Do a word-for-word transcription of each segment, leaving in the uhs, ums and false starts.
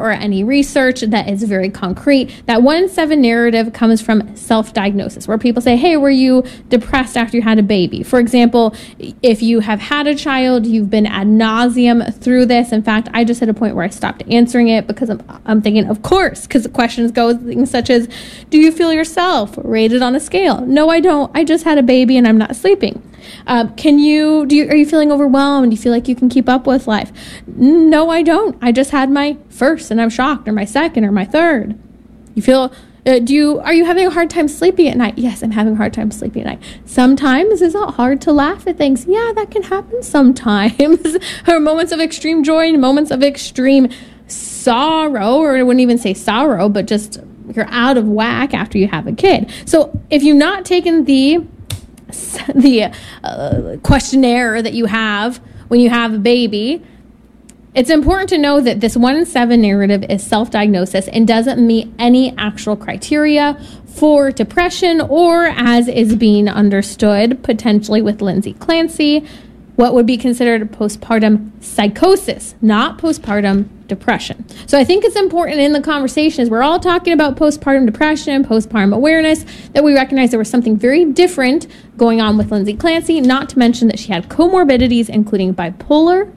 or any research that is very concrete. That one in seven narrative comes from self-diagnosis, where people say, hey, were you depressed after you had a baby? For example, if you have had a child, you've been ad nauseum through this. In fact, I just hit a point where I stopped answering it because I'm, I'm thinking, of course, because the questions go things such as, do you feel yourself rated on a scale? No, I don't. I just had a baby and I'm not sleeping. Uh, can you, do you, are you feeling overwhelmed? Do you feel like you can keep up with life? No, I don't. I just had my first and I'm shocked, or my second or my third. You feel, uh, do you, are you having a hard time sleeping at night? Yes, I'm having a hard time sleeping at night. Sometimes is it hard to laugh at things? Yeah, that can happen sometimes. Or moments of extreme joy and moments of extreme sorrow, or I wouldn't even say sorrow, but just you're out of whack after you have a kid. So if you've not taken the the uh, questionnaire that you have when you have a baby, it's important to know that this one in seven narrative is self-diagnosis and doesn't meet any actual criteria for depression, or as is being understood potentially with Lindsay Clancy, what would be considered postpartum psychosis, not postpartum depression. So I think it's important in the conversations, we're all talking about postpartum depression, postpartum awareness, that we recognize there was something very different going on with Lindsay Clancy, not to mention that she had comorbidities, including bipolar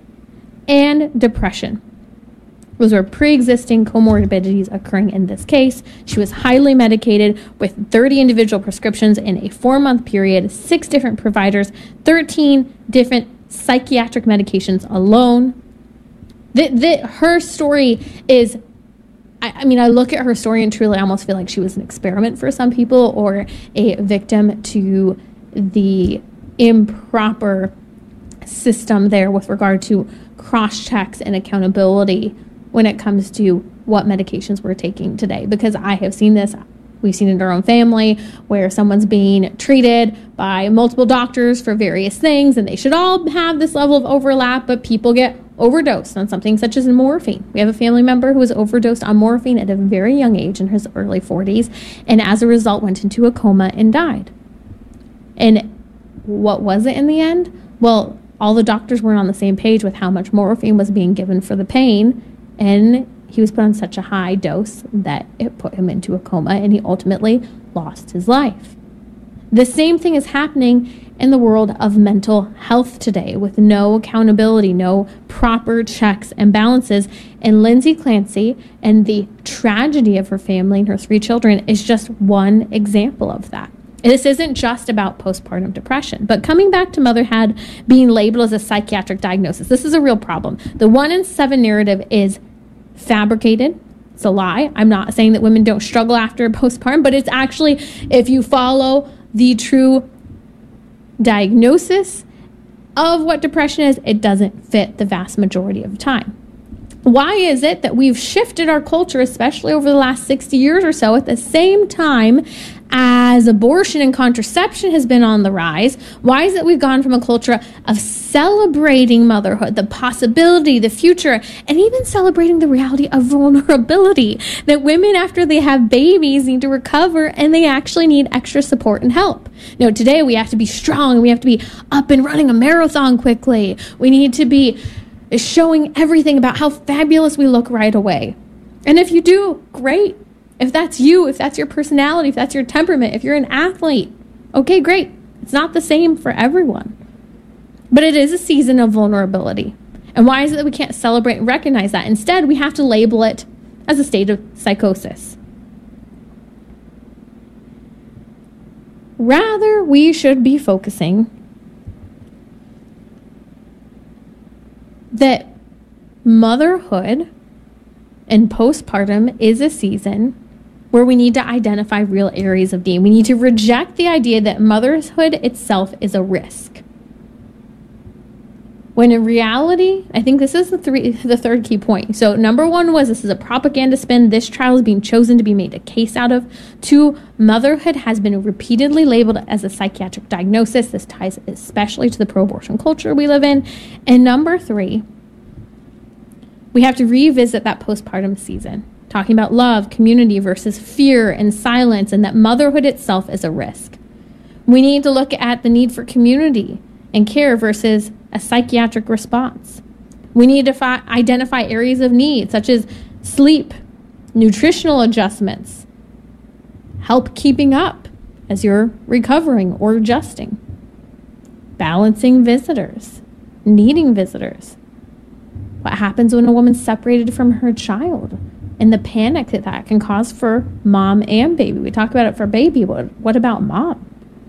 and depression. Those were pre-existing comorbidities occurring in this case. She was highly medicated with thirty individual prescriptions in a four-month period, six different providers, thirteen different psychiatric medications alone. The, the, her story is, I, I mean, I look at her story and truly I almost feel like she was an experiment for some people, or a victim to the improper system there with regard to cross-checks and accountability when it comes to what medications we're taking today. Because I have seen this, we've seen it in our own family, where someone's being treated by multiple doctors for various things, and they should all have this level of overlap, but people get overdosed on something such as morphine. We have a family member who was overdosed on morphine at a very young age, in his early forties, and as a result went into a coma and died. And what was it in the end? Well, all the doctors weren't on the same page with how much morphine was being given for the pain, and he was put on such a high dose that it put him into a coma, and he ultimately lost his life. The same thing is happening in the world of mental health today, with no accountability, no proper checks and balances. And Lindsay Clancy and the tragedy of her family and her three children is just one example of that. This isn't just about postpartum depression, but coming back to motherhood being labeled as a psychiatric diagnosis, this is a real problem. The one in seven narrative is fabricated. It's a lie. I'm not saying that women don't struggle after postpartum, but it's actually, if you follow the true diagnosis of what depression is, it doesn't fit the vast majority of the time. Why is it that we've shifted our culture, especially over the last sixty years or so, at the same time as abortion and contraception has been on the rise? Why is it we've gone from a culture of celebrating motherhood, the possibility, the future, and even celebrating the reality of vulnerability, that women after they have babies need to recover and they actually need extra support and help? No, today we have to be strong, we have to be up and running a marathon quickly, we need to be showing everything about how fabulous we look right away. And if you do, great. If that's you, if that's your personality, if that's your temperament, if you're an athlete, okay, great. It's not the same for everyone. But it is a season of vulnerability. And why is it that we can't celebrate and recognize that? Instead, we have to label it as a state of psychosis. Rather, we should be focusing that motherhood and postpartum is a season where we need to identify real areas of need. We need to reject the idea that motherhood itself is a risk. When in reality, I think this is the three, the third key point. So number one was, this is a propaganda spin. This trial is being chosen to be made a case out of. Two, motherhood has been repeatedly labeled as a psychiatric diagnosis. This ties especially to the pro-abortion culture we live in. And number three, we have to revisit that postpartum season, talking about love, community versus fear and silence, and that motherhood itself is a risk. We need to look at the need for community and care versus a psychiatric response. We need to fi- identify areas of need, such as Sleep, nutritional adjustments, help keeping up as you're recovering or adjusting. Balancing visitors, needing visitors. What happens when a woman's separated from her child and the panic that that can cause for mom and baby? We talk about it for baby, but what about mom?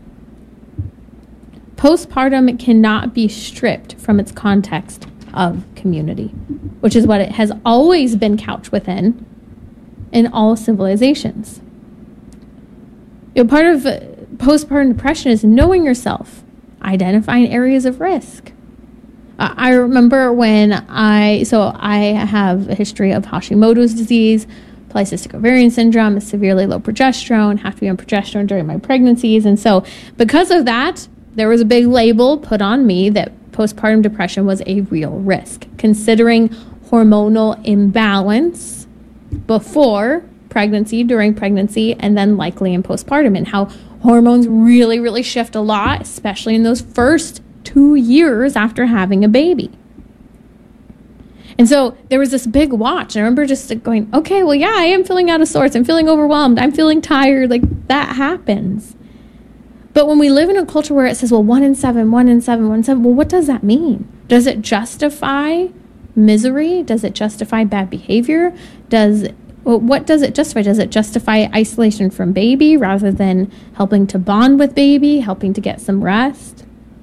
Postpartum cannot be stripped from its context of community, which is what it has always been couched within in all civilizations. You know, part of postpartum depression is knowing yourself, identifying areas of risk. Uh, I remember when I, so I have a history of Hashimoto's disease, polycystic ovarian syndrome, severely low progesterone, have to be on progesterone during my pregnancies. And so because of that, there was a big label put on me that postpartum depression was a real risk, considering hormonal imbalance before pregnancy, during pregnancy, and then likely in postpartum, and how hormones really, really shift a lot, especially in those first two years after having a baby. And so there was this big watch. I remember just going, okay, well, yeah, I am feeling out of sorts. I'm feeling overwhelmed. I'm feeling tired. Like, that happens. But when we live in a culture where it says, well, one in seven, one in seven, one in seven, well, what does that mean? Does it justify misery? Does it justify bad behavior? Does well, what does it justify? Does it justify isolation from baby rather than helping to bond with baby, helping to get some rest?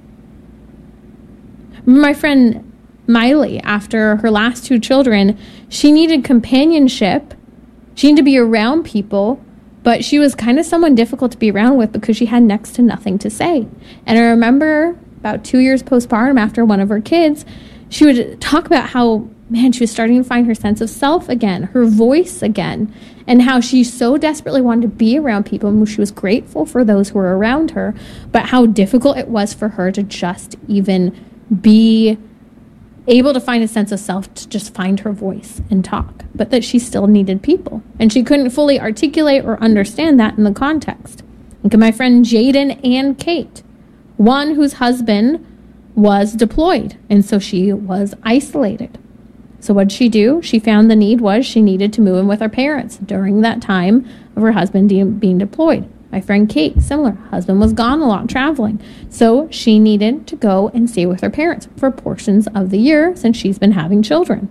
My friend Miley, after her last two children, she needed companionship. She needed to be around people. But she was kind of someone difficult to be around with because she had next to nothing to say. And I remember about two years postpartum after one of her kids, she would talk about how, man, she was starting to find her sense of self again, her voice again, and how she so desperately wanted to be around people, and she was grateful for those who were around her, but how difficult it was for her to just even be able to find a sense of self, to just find her voice and talk, but that she still needed people. And she couldn't fully articulate or understand that in the context. Look at my friend Jaden and Kate, one whose husband was deployed, and so she was isolated. So what did she do? She found the need was she needed to move in with her parents during that time of her husband de- being deployed. My friend Kate, similar. Husband was gone a lot traveling. So she needed to go and stay with her parents for portions of the year since she's been having children.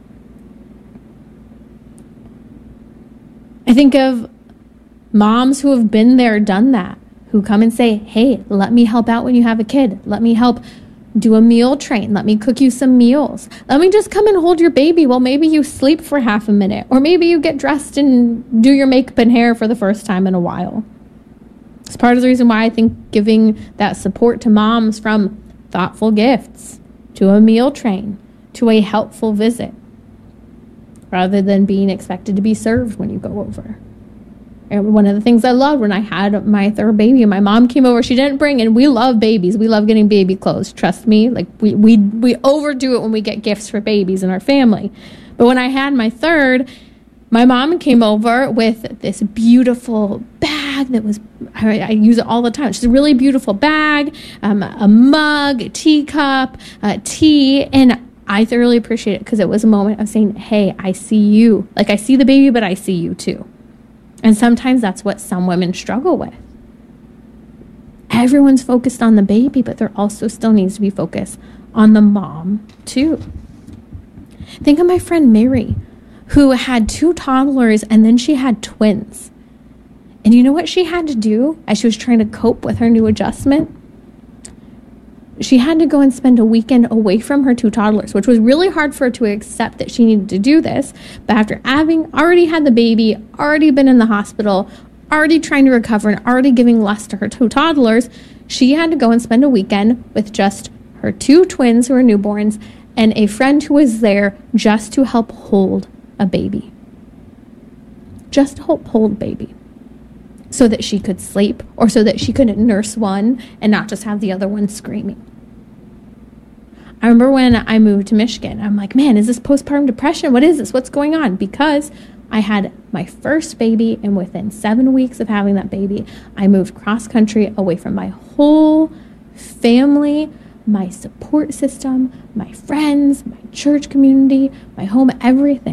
I think of moms who have been there, done that, who come and say, hey, let me help out when you have a kid. Let me help do a meal train. Let me cook you some meals. Let me just come and hold your baby while maybe you sleep for half a minute. Or maybe you get dressed and do your makeup and hair for the first time in a while. It's part of the reason why I think giving that support to moms, from thoughtful gifts to a meal train to a helpful visit, rather than being expected to be served when you go over. And one of the things I loved when I had my third baby and my mom came over, she didn't bring, and we love babies. We love getting baby clothes. Trust me. Like we, we, we overdo it when we get gifts for babies in our family. But when I had my third, my mom came over with this beautiful bag that was, I, I use it all the time. It's a really beautiful bag, um, a mug, a teacup, uh, tea, and I thoroughly appreciate it because it was a moment of saying, hey, I see you. Like, I see the baby, but I see you too. And sometimes that's what some women struggle with. Everyone's focused on the baby, but there also still needs to be focus on the mom too. Think of my friend Mary, who had two toddlers and then she had twins. And you know what she had to do as she was trying to cope with her new adjustment? She had to go and spend a weekend away from her two toddlers, which was really hard for her to accept that she needed to do this. But after having already had the baby, already been in the hospital, already trying to recover, and already giving less to her two toddlers, she had to go and spend a weekend with just her two twins who were newborns and a friend who was there just to help hold a baby. Just to help hold baby. So that she could sleep, or so that she could nurse one and not just have the other one screaming. I remember when I moved to Michigan, I'm like, man, is this postpartum depression? What is this? What's going on? Because I had my first baby, and within seven weeks of having that baby, I moved cross country away from my whole family, my support system, my friends, my church community, my home, everything.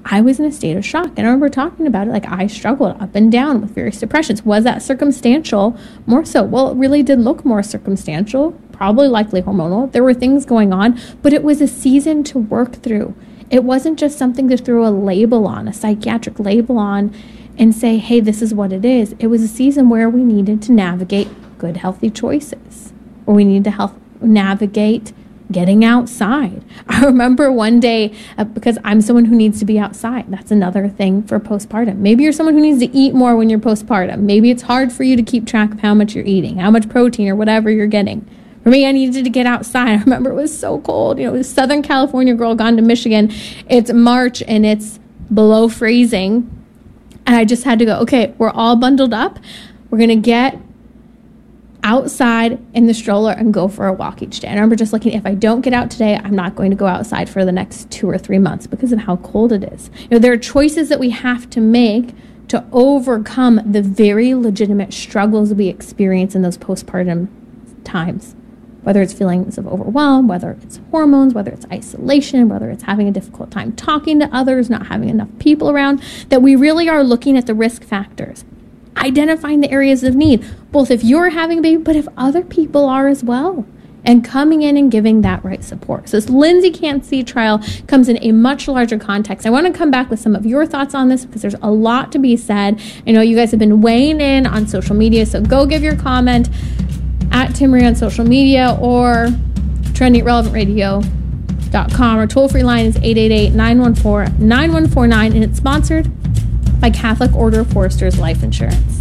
I was in a state of shock. And I remember talking about it, like I struggled up and down with various depressions. Was that circumstantial? More so. Well, it really did look more circumstantial, probably likely hormonal. There were things going on, but it was a season to work through. It wasn't just something to throw a label on, a psychiatric label on, and say, hey, this is what it is. It was a season where we needed to navigate good, healthy choices, or we needed to help navigate getting outside. I remember one day, uh, because I'm someone who needs to be outside. That's another thing for postpartum. Maybe you're someone who needs to eat more when you're postpartum. Maybe it's hard for you to keep track of how much you're eating, how much protein or whatever you're getting. For me, I needed to get outside. I remember it was so cold. You know, it was Southern California girl gone to Michigan. It's March and it's below freezing. And I just had to go, okay, we're all bundled up. We're going to get outside in the stroller and go for a walk each day. And I remember just looking, if I don't get out today, I'm not going to go outside for the next two or three months because of how cold it is. You know, there are choices that we have to make to overcome the very legitimate struggles we experience in those postpartum times. Whether it's feelings of overwhelm, whether it's hormones, whether it's isolation, whether it's having a difficult time talking to others, not having enough people around, that we really are looking at the risk factors, identifying the areas of need, both if you're having a baby, but if other people are as well, and coming in and giving that right support. So this Lindsay Can't See trial comes in a much larger context. I want to come back with some of your thoughts on this because there's a lot to be said. I know you guys have been weighing in on social media, so go give your comment at Timmerie on social media or trendy relevant radio dot com. Our toll-free line is eight eight eight, nine one four, nine one four nine, and it's sponsored by Catholic Order of Foresters Life Insurance.